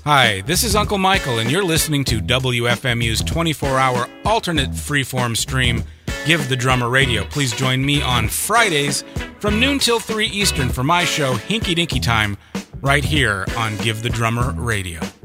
Hi, this is Uncle Michael, and you're listening to WFMU's 24-hour alternate freeform stream, Give the Drummer Radio. Please join me on Fridays from noon till 3 Eastern for my show, Hinky Dinky Time, right here on Give the Drummer Radio.